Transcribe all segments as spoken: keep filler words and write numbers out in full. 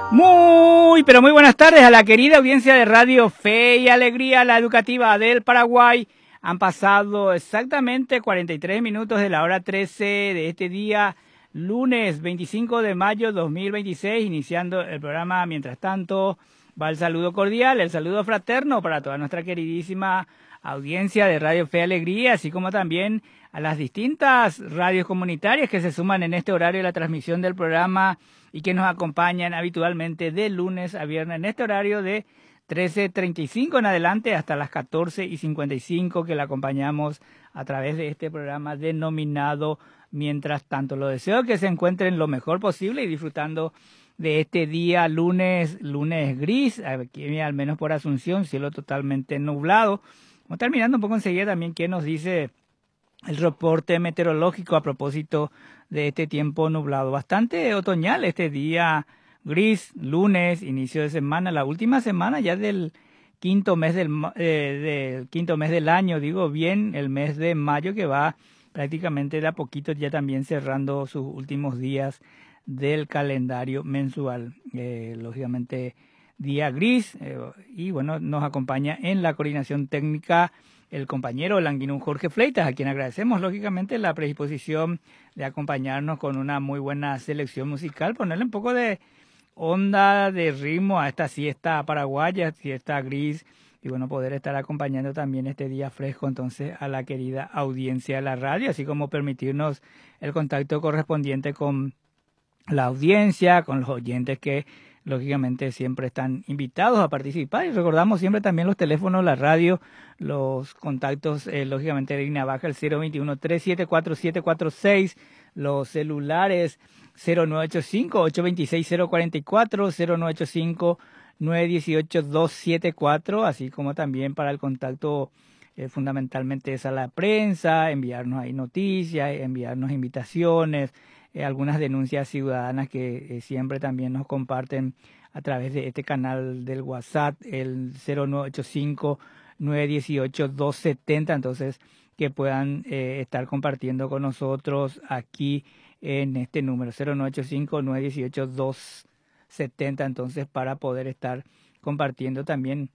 Muy, pero muy buenas tardes a la querida audiencia de Radio Fe y Alegría, la educativa del Paraguay. Han pasado exactamente cuarenta y tres minutos de la hora trece de este día, lunes veinticinco de mayo de dos mil veintiséis, iniciando el programa. Mientras tanto, va el saludo cordial, el saludo fraterno para toda nuestra queridísima audiencia de Radio Fe y Alegría, así como también a las distintas radios comunitarias que se suman en este horario de la transmisión del programa y que nos acompañan habitualmente de lunes a viernes en este horario de trece treinta y cinco en adelante hasta las catorce y cincuenta y cinco, que la acompañamos a través de este programa denominado Mientras Tanto. Lo deseo que se encuentren lo mejor posible y disfrutando de este día lunes, lunes gris, aquí al menos por Asunción, cielo totalmente nublado. Vamos terminando un poco enseguida también qué nos dice el reporte meteorológico a propósito de este tiempo nublado. Bastante otoñal este día gris, lunes, inicio de semana, la última semana ya del quinto mes del, eh, del quinto mes del año, digo bien, el mes de mayo, que va prácticamente de a poquito ya también cerrando sus últimos días del calendario mensual. Eh, lógicamente día gris, eh, y bueno, nos acompaña en la coordinación técnica el compañero Languinún Jorge Fleitas, a quien agradecemos lógicamente la predisposición de acompañarnos con una muy buena selección musical, ponerle un poco de onda, de ritmo a esta siesta paraguaya, siesta gris, y bueno, poder estar acompañando también este día fresco entonces a la querida audiencia de la radio, así como permitirnos el contacto correspondiente con la audiencia, con los oyentes que lógicamente siempre están invitados a participar. Y recordamos siempre también los teléfonos, la radio, los contactos, eh, lógicamente de línea baja, el cero veintiuno, trescientos setenta y cuatro, setecientos cuarenta y seis, los celulares cero nueve ocho cinco, ocho dos seis, cero cuatro cuatro, cero nueve ocho cinco, nueve uno ocho, dos siete cuatro, así como también para el contacto eh, fundamentalmente es a la prensa, enviarnos ahí noticias, enviarnos invitaciones, Eh, algunas denuncias ciudadanas que eh, siempre también nos comparten a través de este canal del WhatsApp, el cero nueve ocho cinco, nueve uno ocho, dos siete cero, entonces que puedan eh, estar compartiendo con nosotros aquí en este número cero nueve ocho cinco, nueve uno ocho, dos siete cero, entonces para poder estar compartiendo también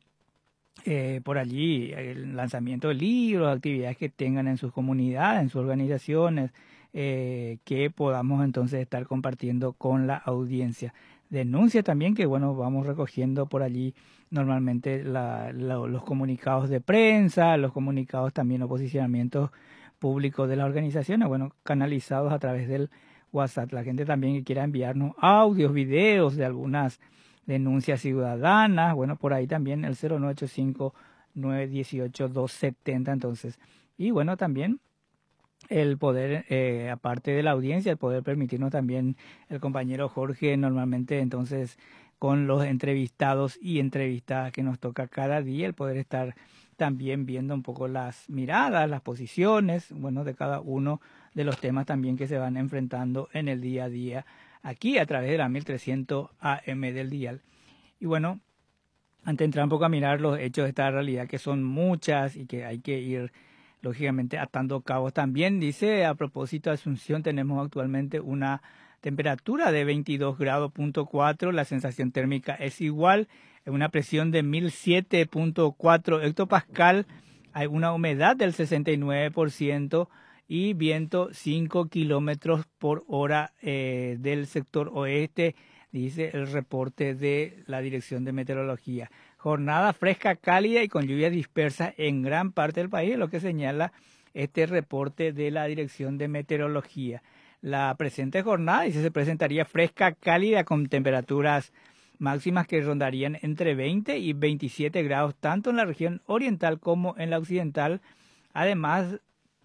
Eh, por allí el lanzamiento de libros, actividades que tengan en sus comunidades, en sus organizaciones, eh, que podamos entonces estar compartiendo con la audiencia. Denuncia también que, bueno, vamos recogiendo por allí normalmente la, la, los comunicados de prensa, los comunicados también o posicionamientos públicos de las organizaciones, bueno, canalizados a través del WhatsApp. La gente también que quiera enviarnos audios, videos de algunas denuncias ciudadanas, bueno, por ahí también el cero nueve ocho cinco, nueve uno ocho, dos siete cero, entonces, y bueno, también el poder, eh, aparte de la audiencia, el poder permitirnos también el compañero Jorge, normalmente entonces con los entrevistados y entrevistadas que nos toca cada día, el poder estar también viendo un poco las miradas, las posiciones, bueno, de cada uno de los temas también que se van enfrentando en el día a día aquí a través de la mil trescientos A M del dial. Y bueno, antes de entrar un poco a mirar los hechos de esta realidad, que son muchas y que hay que ir lógicamente atando cabos también, dice, a propósito de Asunción, tenemos actualmente una temperatura de veintidós grados punto cuatro, la sensación térmica es igual, una presión de mil siete punto cuatro hectopascal, hay una humedad del sesenta y nueve por ciento, y viento cinco kilómetros por hora eh, del sector oeste, dice el reporte de la Dirección de Meteorología. Jornada fresca, cálida y con lluvia dispersa en gran parte del país, lo que señala este reporte de la Dirección de Meteorología. La presente jornada, dice, se presentaría fresca, cálida con temperaturas máximas que rondarían entre veinte y veintisiete grados, tanto en la región oriental como en la occidental, además